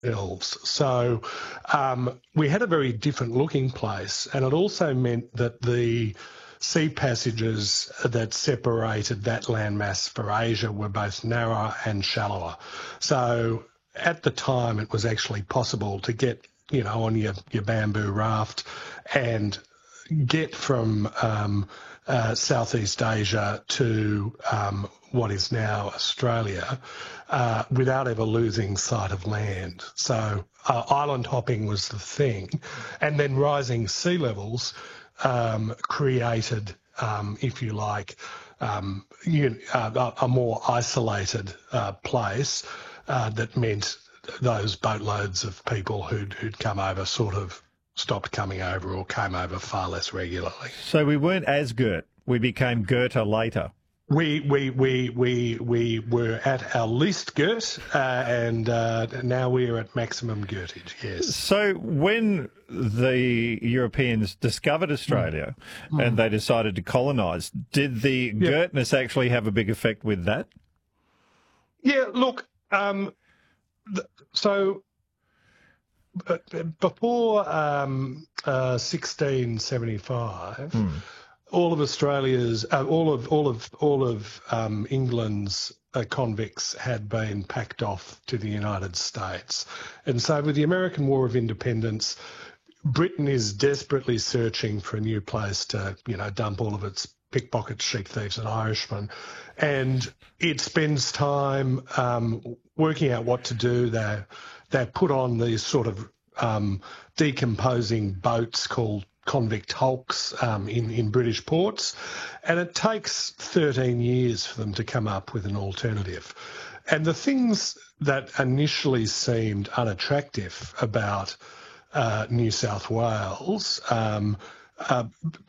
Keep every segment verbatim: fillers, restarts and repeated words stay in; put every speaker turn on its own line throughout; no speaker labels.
elves. So um, we had a very different looking place, and it also meant that the sea passages that separated that landmass for Asia were both narrower and shallower. So at the time, it was actually possible to get, you know, on your, your bamboo raft and get from um, uh, Southeast Asia to um, what is now Australia uh, without ever losing sight of land. So uh, island hopping was the thing. And then rising sea levels um, created, um, if you like, um, you, uh, a more isolated uh, place uh, that meant those boatloads of people who'd, who'd come over sort of stopped coming over or came over far less regularly.
So we weren't as girt. We became girter later.
We we we we we were at our least girt, uh, and uh, now we are at maximum girtage. Yes.
So when the Europeans discovered Australia mm. and they decided to colonise, did the yep. girtness actually have a big effect with that?
Yeah. Look. Um, th- so. Before um, uh, sixteen seventy-five, hmm. all of Australia's, uh, all of all of all of um, England's uh, convicts had been packed off to the United States, and so with the American War of Independence, Britain is desperately searching for a new place to, you know, dump all of its pickpockets, chic thieves, and Irishmen, and it spends time um, working out what to do there. They put on these sort of um, decomposing boats called convict hulks um, in, in British ports, and it takes thirteen years for them to come up with an alternative. And the things that initially seemed unattractive about uh, New South Wales um, uh,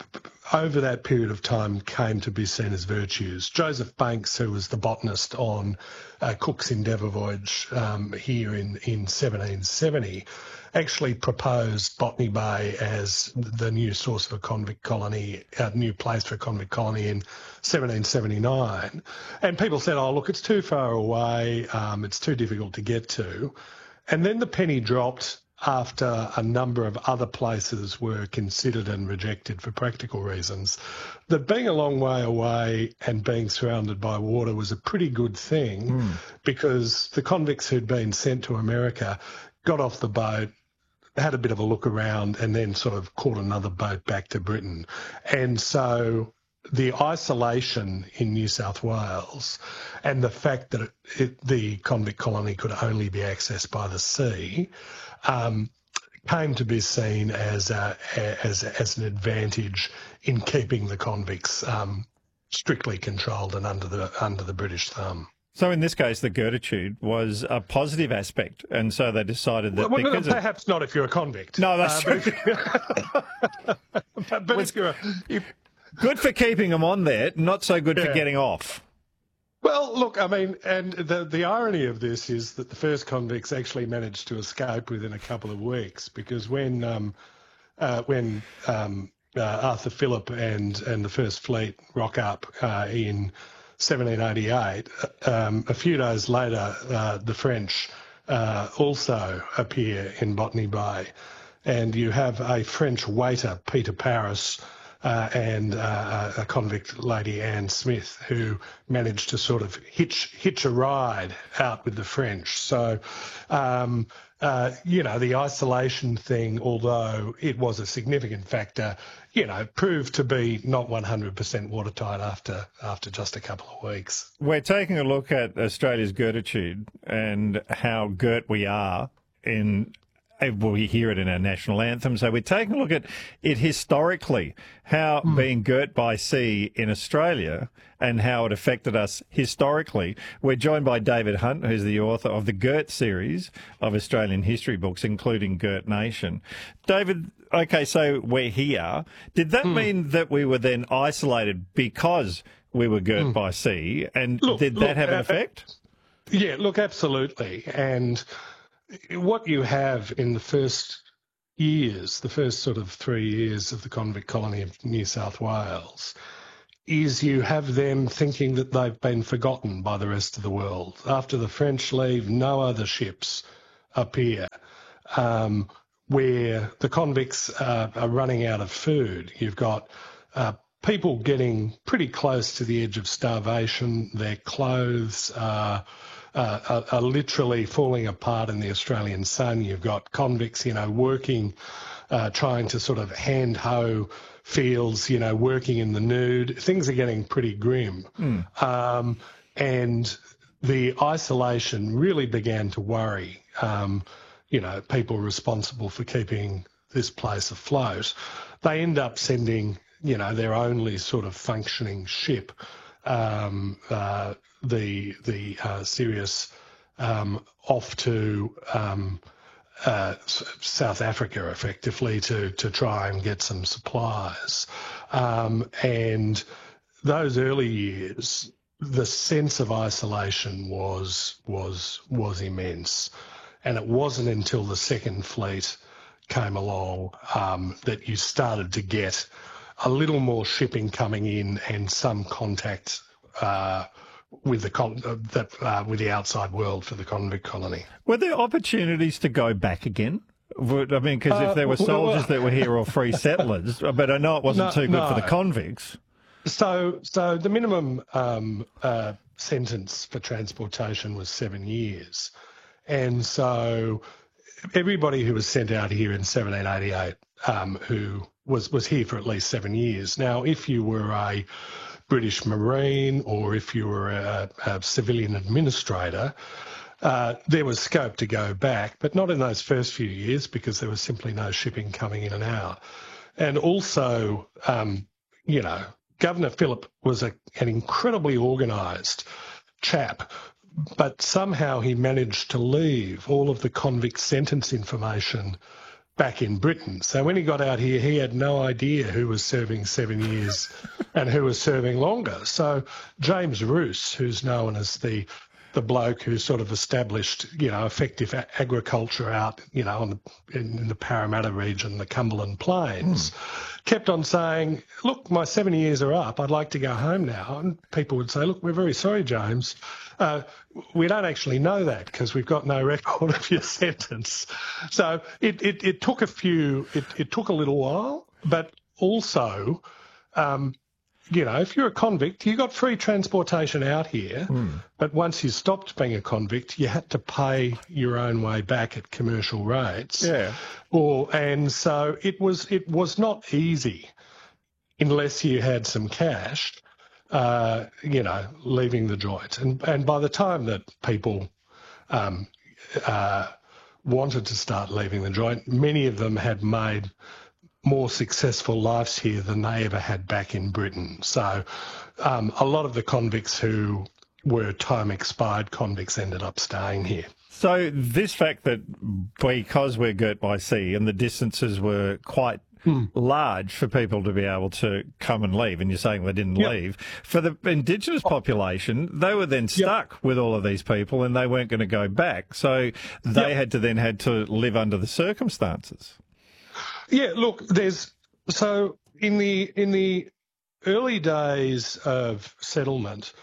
over that period of time came to be seen as virtues. Joseph Banks, who was the botanist on uh, Cook's Endeavour voyage um, here in, in seventeen seventy, actually proposed Botany Bay as the new source of a convict colony, a new place for a convict colony in seventeen seventy-nine. And people said, oh, look, it's too far away, um, it's too difficult to get to. And then the penny dropped after a number of other places were considered and rejected for practical reasons, that being a long way away and being surrounded by water was a pretty good thing mm. because the convicts who'd been sent to America got off the boat, had a bit of a look around, and then sort of caught another boat back to Britain. And so the isolation in New South Wales and the fact that it, it, the convict colony could only be accessed by the sea um, came to be seen as a, as as an advantage in keeping the convicts um, strictly controlled and under the under the British thumb.
So in this case, the girtitude was a positive aspect, and so they decided that...
Well,
because
perhaps of... not if you're a convict.
No, that's
uh,
true.
But, but, but if you're a, if...
Good for keeping them on there, not so good yeah. for getting off.
Well, look, I mean, and the the irony of this is that the first convicts actually managed to escape within a couple of weeks, because when um, uh, when um, uh, Arthur Phillip and, and the First Fleet rock up uh, in seventeen eighty-eight, um, a few days later, uh, the French uh, also appear in Botany Bay, and you have a French waiter, Peter Paris, Uh, and uh, a convict lady, Anne Smith, who managed to sort of hitch hitch a ride out with the French. So, um, uh, you know, the isolation thing, although it was a significant factor, you know, proved to be not one hundred percent watertight after after just a couple of weeks.
We're taking a look at Australia's girtitude and how girt we are in... Well, we hear it in our national anthem. So we're taking a look at it historically, how mm. being girt by sea in Australia and how it affected us historically. We're joined by David Hunt, who's the author of the Girt series of Australian history books, including Girt Nation. David, okay, so we're here. Did that mm. mean that we were then isolated because we were girt mm. by sea? And look, did that look, have an uh, effect?
Yeah, look, absolutely. And what you have in the first years, the first sort of three years of the convict colony of New South Wales, is you have them thinking that they've been forgotten by the rest of the world. After the French leave, no other ships up here, um, where the convicts uh, are running out of food. You've got uh, people getting pretty close to the edge of starvation. Their clothes are, uh, are, are literally falling apart in the Australian sun. You've got convicts, you know, working, uh, trying to sort of hand hoe fields, you know, working in the nude. Things are getting pretty grim. Mm. Um, and the isolation really began to worry, um, you know, people responsible for keeping this place afloat. They end up sending, you know, their only sort of functioning ship, um, uh, the the uh, Sirius, um, off to um, uh, South Africa, effectively, to to try and get some supplies. Um, and those early years, the sense of isolation was was was immense, and it wasn't until the Second Fleet came along um, that you started to get a little more shipping coming in and some contact uh, with the con- uh, that uh, with the outside world for the convict colony.
Were there opportunities to go back again? I mean, because uh, if there were soldiers well, that were here or free settlers, but I know it wasn't no, too good no. for the convicts.
So, so the minimum um, uh, sentence for transportation was seven years, and so everybody who was sent out here in seventeen eighty-eight, um, who was was here for at least seven years. Now, if you were a British Marine or if you were a, a civilian administrator, uh, there was scope to go back, but not in those first few years because there was simply no shipping coming in and out. And also, um, you know, Governor Phillip was a, an incredibly organised chap, but somehow he managed to leave all of the convict sentence information back in Britain. So when he got out here, he had no idea who was serving seven years and who was serving longer. So James Roos, who's known as the the bloke who sort of established, you know, effective a- agriculture out, you know, on the, in, in the Parramatta region, the Cumberland Plains, mm. kept on saying, look, my seven years are up, I'd like to go home now. And people would say, look, we're very sorry, James. Uh, we don't actually know that because we've got no record of your sentence. So it, it, it took a few, it, it took a little while, but also, um, you know, if you're a convict, you got free transportation out here, mm. but once you stopped being a convict, you had to pay your own way back at commercial rates.
Yeah.
Or and so it was it was not easy unless you had some cash, uh, you know, leaving the joint. And and by the time that people um, uh, wanted to start leaving the joint, many of them had made more successful lives here than they ever had back in Britain. So um, a lot of the convicts who were time expired convicts ended up staying here.
So this fact that because we're girt by sea and the distances were quite mm. large for people to be able to come and leave, and you're saying they didn't yep. leave, for the Indigenous population, they were then stuck yep. with all of these people and they weren't going to go back. So they yep. had to then had to live under the circumstances.
Yeah, look, there's so in the in the early days of settlement,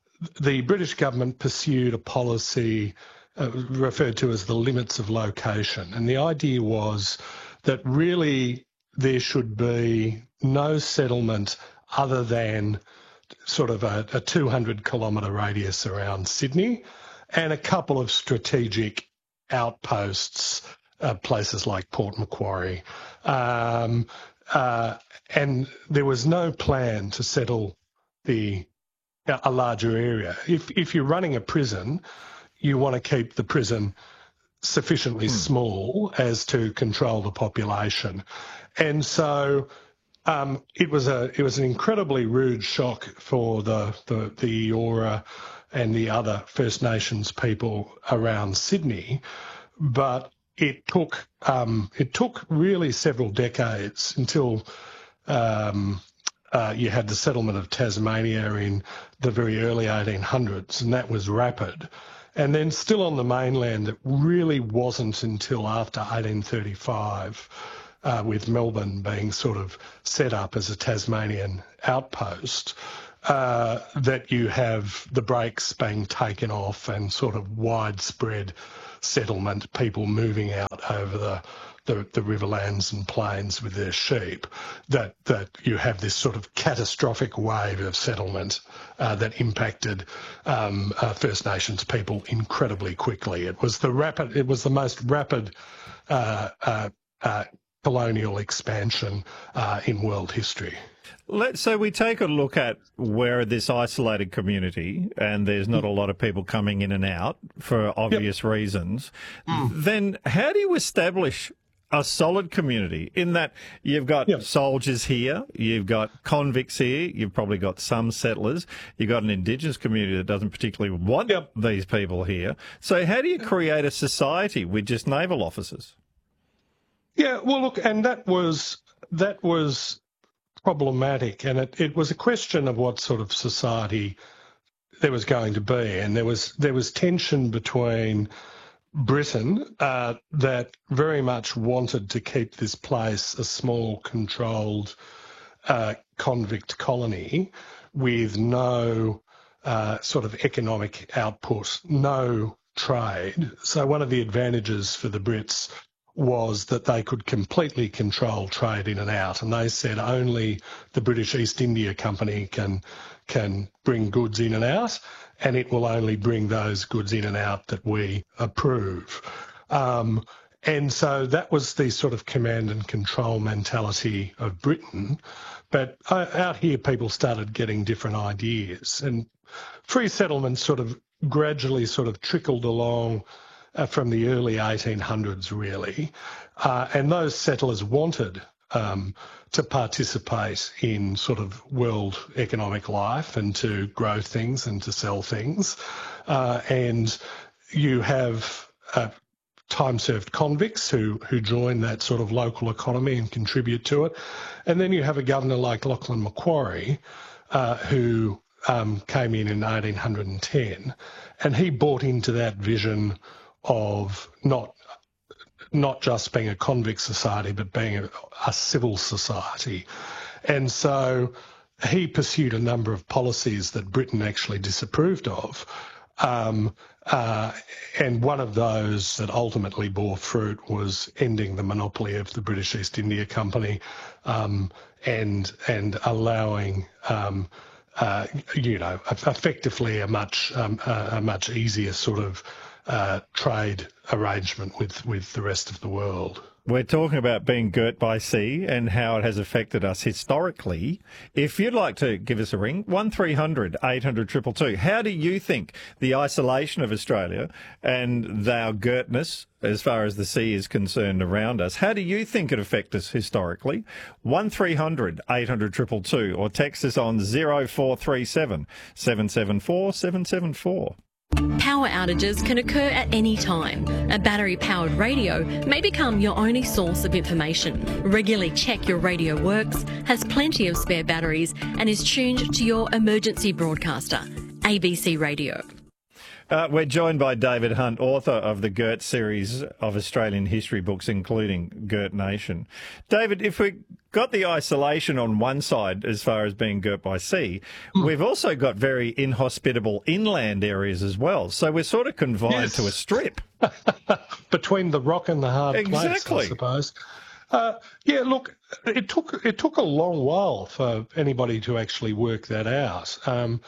the British government pursued a policy uh, referred to as the limits of location, and the idea was that really there should be no settlement other than sort of a, a two hundred kilometre radius around Sydney, and a couple of strategic outposts. Uh, places like Port Macquarie. Um, uh, and there was no plan to settle the a larger area. If if you're running a prison, you want to keep the prison sufficiently mm. small as to control the population. And so um, it was a it was an incredibly rude shock for the, the, the Eora and the other First Nations people around Sydney, but It took um, it took really several decades until um, uh, you had the settlement of Tasmania in the very early eighteen hundreds, and that was rapid. And then still on the mainland, it really wasn't until after eighteen thirty-five, uh, with Melbourne being sort of set up as a Tasmanian outpost, uh, that you have the brakes being taken off and sort of widespread settlement, people moving out over the The, the riverlands and plains with their sheep, that that you have this sort of catastrophic wave of settlement uh, that impacted um, uh, First Nations people incredibly quickly. It was the rapid, it was the most rapid uh, uh, uh, colonial expansion uh, in world history.
Let's so we take a look at where this isolated community, and there's not a lot of people coming in and out for obvious yep. reasons. Mm. Then how do you establish a solid community in that you've got yep. soldiers here, you've got convicts here, you've probably got some settlers, you've got an Indigenous community that doesn't particularly want yep. these people here. So how do you create a society with just naval officers?
Yeah, well, look, and that was that was problematic, and it, it was a question of what sort of society there was going to be, and there was there was tension between Britain uh, that very much wanted to keep this place a small, controlled uh, convict colony with no uh, sort of economic output, no trade. So one of the advantages for the Brits was that they could completely control trade in and out, and they said only the British East India Company can can bring goods in and out, and it will only bring those goods in and out that we approve. Um, and so that was the sort of command and control mentality of Britain. But uh, out here, people started getting different ideas, and free settlement sort of gradually sort of trickled along uh, from the early eighteen hundreds, really. Uh, and those settlers wanted um, to participate in sort of world economic life and to grow things and to sell things. Uh, and you have uh, time-served convicts who, who join that sort of local economy and contribute to it. And then you have a governor like Lachlan Macquarie, uh, who um, came in in eighteen ten, and he bought into that vision of not not just being a convict society, but being a, a civil society. And so he pursued a number of policies that Britain actually disapproved of. Um, uh, and one of those that ultimately bore fruit was ending the monopoly of the British East India Company um, and and allowing, um, uh, you know, effectively a much um, a, a much easier sort of uh, trade arrangement with, with the rest of the world.
We're talking about being girt by sea and how it has affected us historically. If you'd like to give us a ring, one three hundred eight hundred two two two. How do you think the isolation of Australia and our girdness, as far as the sea is concerned around us, how do you think it affects us historically? one three hundred eight hundred two two two, or text us on zero four three seven seven seven four seven seven four.
Power outages can occur at any time. A battery-powered radio may become your only source of information. Regularly check your radio works, has plenty of spare batteries, and is tuned to your emergency broadcaster, A B C Radio.
Uh, we're joined by David Hunt, author of the Girt series of Australian history books, including Girt Nation. David, if we got the isolation on one side as far as being girt by sea, mm. we've also got very inhospitable inland areas as well. So we're sort of confined yes. to a strip.
Between the rock and the hard
exactly.
place, I suppose. Uh, yeah, look, it took it took a long while for anybody to actually work that out. Um,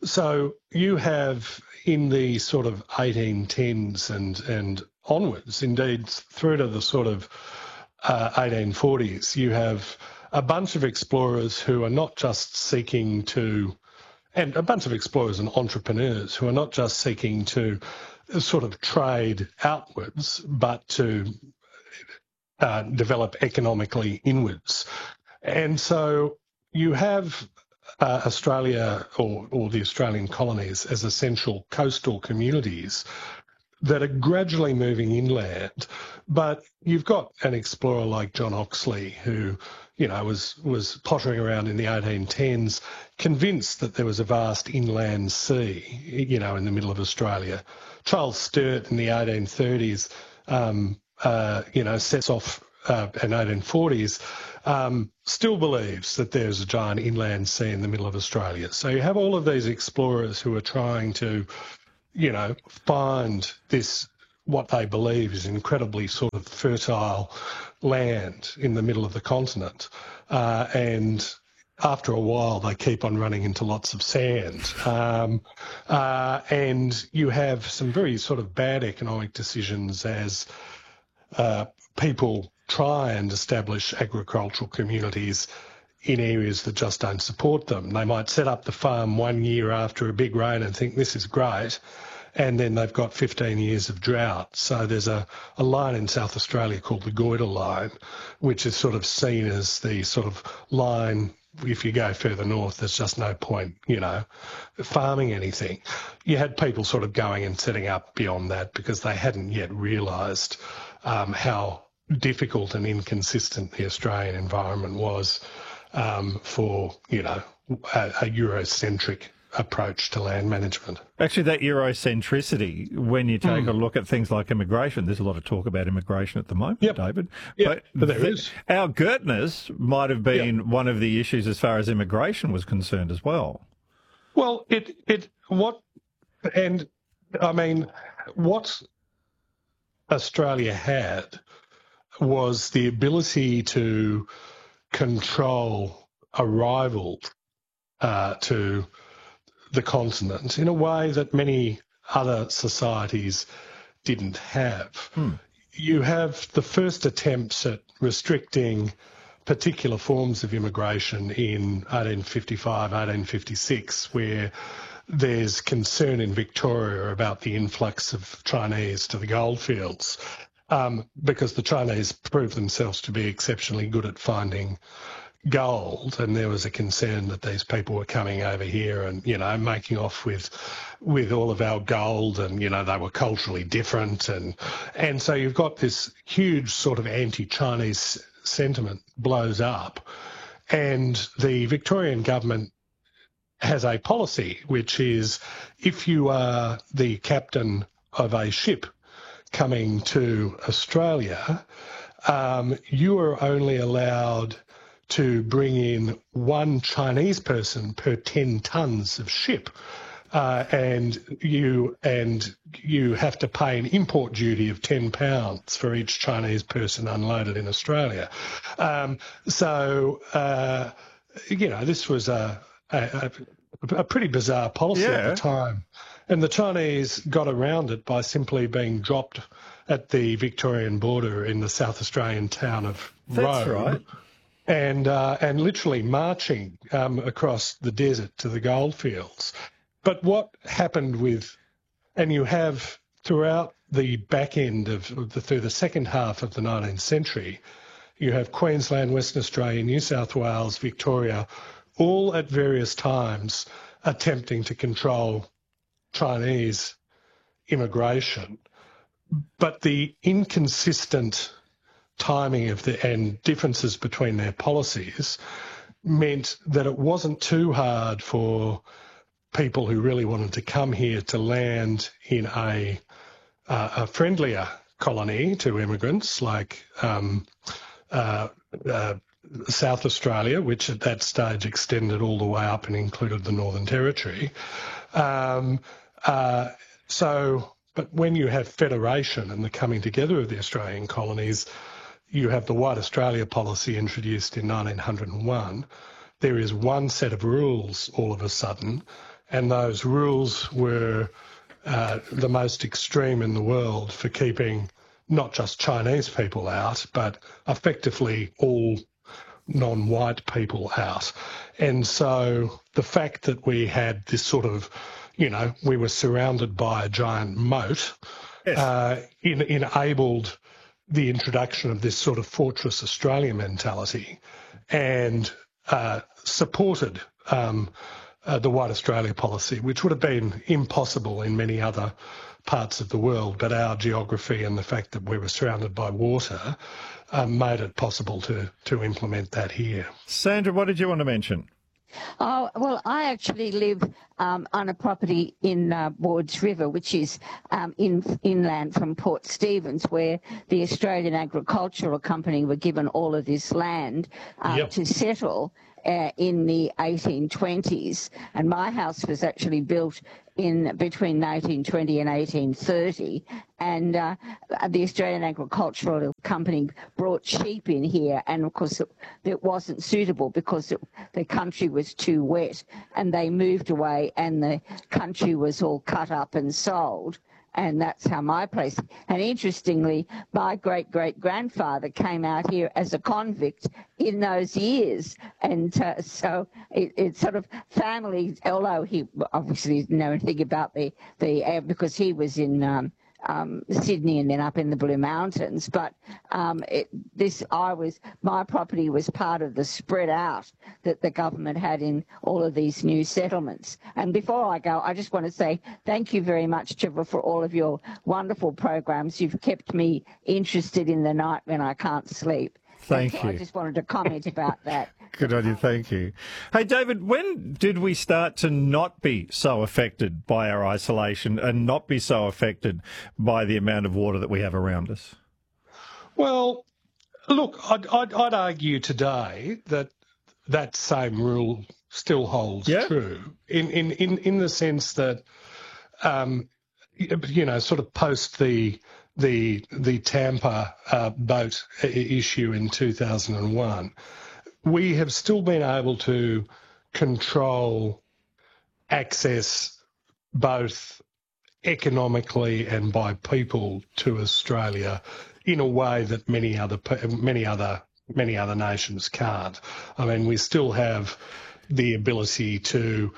so you have in the sort of eighteen tens and, and onwards, indeed through to the sort of uh, eighteen forties, you have a bunch of explorers who are not just seeking to, and a bunch of explorers and entrepreneurs who are not just seeking to sort of trade outwards, but to uh, develop economically inwards. And so you have Uh, Australia or, or the Australian colonies as essential coastal communities that are gradually moving inland. But you've got an explorer like John Oxley who, you know, was, was pottering around in the eighteen tens, convinced that there was a vast inland sea, you know, in the middle of Australia. Charles Sturt in the eighteen thirties, um, uh, you know, sets off uh, in eighteen forties, Um, still believes that there's a giant inland sea in the middle of Australia. So you have all of these explorers who are trying to, you know, find this what they believe is incredibly sort of fertile land in the middle of the continent. Uh, and after a while, they keep on running into lots of sand. Um, uh, and you have some very sort of bad economic decisions as uh, people try and establish agricultural communities in areas that just don't support them. They might set up the farm one year after a big rain and think this is great, and then they've got fifteen years of drought. So there's a, a line in South Australia called the Goyder Line, which is sort of seen as the sort of line, if you go further north, there's just no point, you know, farming anything. You had people sort of going and setting up beyond that because they hadn't yet realised um, how difficult and inconsistent the Australian environment was um, for, you know, a, a Eurocentric approach to land management.
Actually, that Eurocentricity, when you take
Mm.
a look at things like immigration, there's a lot of talk about immigration at the moment,
Yep.
David.
Yep, but there
th-
is.
Our Gertners might have been
Yep.
one of the issues as far as immigration was concerned as well.
Well, it, it, what, and I mean, what Australia had was the ability to control arrival uh, to the continent in a way that many other societies didn't have.
Hmm.
You have the first attempts at restricting particular forms of immigration in eighteen fifty-five, eighteen fifty-six, where there's concern in Victoria about the influx of Chinese to the goldfields, um, because the Chinese proved themselves to be exceptionally good at finding gold, and there was a concern that these people were coming over here and, you know, making off with with all of our gold, and, you know, they were culturally different, and and so you've got this huge sort of anti-Chinese sentiment blows up, and the Victorian government has a policy which is, if you are the captain of a ship coming to Australia, um, you are only allowed to bring in one Chinese person per ten tonnes of ship, uh, and you and you have to pay an import duty of ten pounds for each Chinese person unloaded in Australia. Um, so uh, you know, this was a, a a pretty bizarre policy
Yeah.
at the time, and the Chinese got around it by simply being dropped at the Victorian border in the South Australian town of
That's
Rome.
right.
And uh, and literally marching um, across the desert to the goldfields. But what happened with, and you have throughout the back end of, of the through the second half of the nineteenth century, you have Queensland, Western Australia, New South Wales, Victoria, all at various times attempting to control Chinese immigration, but the inconsistent timing of the and differences between their policies meant that it wasn't too hard for people who really wanted to come here to land in a uh, a friendlier colony to immigrants, like um, uh, uh, South Australia, which at that stage extended all the way up and included the Northern Territory. Um, uh, so, but when you have federation and the coming together of the Australian colonies, you have the White Australia policy introduced in nineteen oh one. There is one set of rules all of a sudden, and those rules were uh, the most extreme in the world for keeping not just Chinese people out, but effectively all non-white people out. And so the fact that we had this sort of, you know, we were surrounded by a giant moat,
Yes.
uh, in, enabled the introduction of this sort of Fortress Australia mentality, and uh, supported um, uh, the White Australia policy, which would have been impossible in many other parts of the world, but our geography and the fact that we were surrounded by water um, made it possible to, to implement that here.
Sandra, what did you want to mention?
Oh, well, I actually live um, on a property in uh, Wards River, which is um, in inland from Port Stephens, where the Australian Agricultural Company were given all of this land uh,
Yep.
to settle. uh, in the eighteen twenties, and my house was actually built in between eighteen twenty and eighteen thirty, and uh, the Australian Agricultural Company brought sheep in here, and of course it, it wasn't suitable because it, the country was too wet, and they moved away, and the country was all cut up and sold. And that's how my place. And interestingly, my great-great-grandfather came out here as a convict in those years. And uh, so it, it's sort of family, although he obviously didn't know anything about the, the uh, because he was in um, um, Sydney and then up in the Blue Mountains. But um, it, this, I was, my property was part of the spread out that the government had in all of these new settlements. And before I go, I just want to say thank you very much, Trevor, for all of your wonderful programs. You've kept me interested in the night when I can't sleep.
Thank
so
you.
I just wanted to comment about that.
Good on you, thank you. Hey, David, when did we start to not be so affected by our isolation and not be so affected by the amount of water that we have around us?
Well, look, I'd, I'd, I'd argue today that that same rule still holds
yeah. true
in, in, in, in the sense that, um, you know, sort of post the the the Tampa uh, boat issue in two thousand one, we have still been able to control access both economically and by people to Australia in a way that many other many other many other nations can't. I mean, we still have the ability to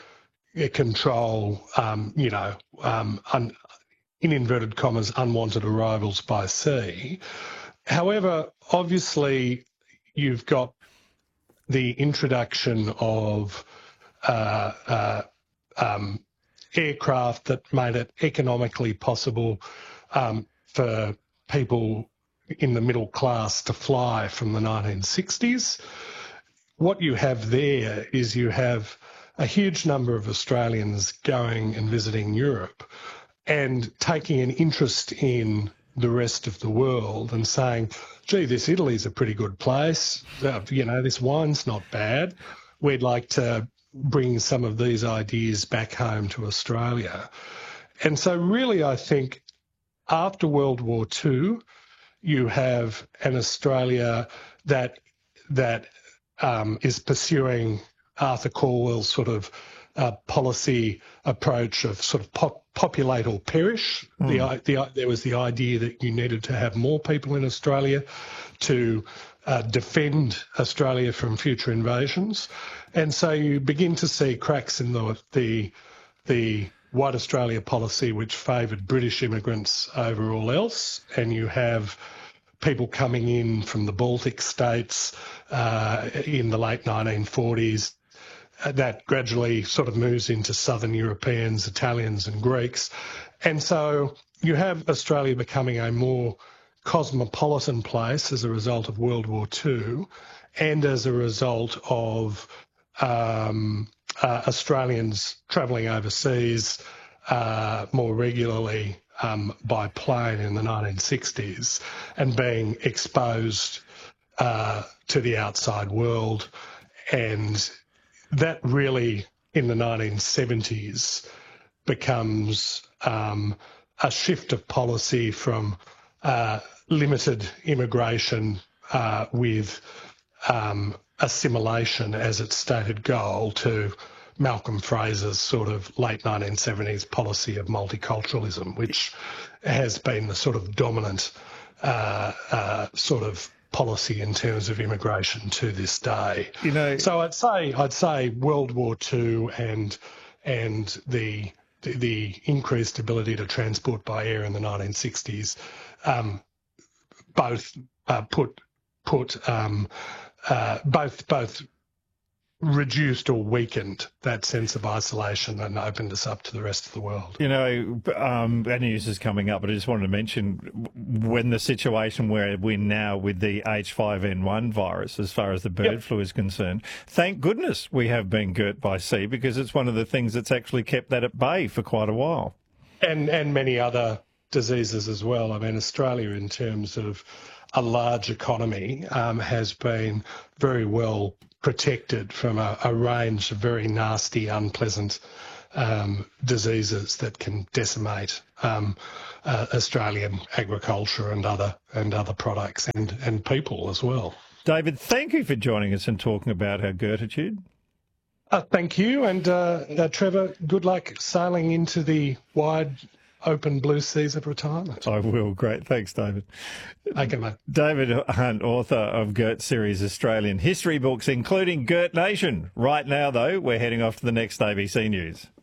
control, um, you know, um, un, in inverted commas, unwanted arrivals by sea. However, obviously, you've got the introduction of uh, uh, um, aircraft that made it economically possible um, for people in the middle class to fly from the nineteen sixties. What you have there is you have a huge number of Australians going and visiting Europe and taking an interest in the rest of the world and saying, gee, this Italy's a pretty good place. Uh, you know, this wine's not bad. We'd like to bring some of these ideas back home to Australia. And so really, I think after World War Two, you have an Australia that that um, is pursuing Arthur Calwell's sort of uh, policy approach of sort of pop, populate or perish. Mm. The, the, there was the idea that you needed to have more people in Australia to uh, defend Australia from future invasions. And so you begin to see cracks in the the, the White Australia policy, which favoured British immigrants over all else, and you have people coming in from the Baltic states uh, in the late nineteen forties. Uh, that gradually sort of moves into Southern Europeans, Italians and Greeks. And so you have Australia becoming a more cosmopolitan place as a result of World War Two and as a result of um, uh, Australians travelling overseas uh, more regularly um, by plane in the nineteen sixties and being exposed uh, to the outside world. And that really, in the nineteen seventies, becomes um, a shift of policy from uh, limited immigration uh, with um, assimilation as its stated goal to Malcolm Fraser's sort of late nineteen seventies policy of multiculturalism, which has been the sort of dominant uh, uh, sort of policy in terms of immigration to this day.
You know,
so I'd say I'd say World War Two and and the the, the increased ability to transport by air in the nineteen sixties um, both uh, put put um, uh, both both reduced or weakened that sense of isolation and opened us up to the rest of the world.
You know, um, that news is coming up, but I just wanted to mention when the situation where we're now with the H five N one virus, as far as the bird yep. flu is concerned, thank goodness we have been girt by sea, because it's one of the things that's actually kept that at bay for quite a while.
And and many other diseases as well. I mean, Australia, in terms of a large economy, um, has been very well protected from a, a range of very nasty, unpleasant um, diseases that can decimate um, uh, Australian agriculture and other and other products and, and people as well.
David, thank you for joining us and talking about our Gertitude.
Uh, thank you, and uh, uh, Trevor, good luck sailing into the wide open blue seas of retirement.
I will. Great. Thanks, David.
Okay, mate.
David Hunt, author of Gert Series Australian history books, including Gert Nation. Right now, though, we're heading off to the next A B C News.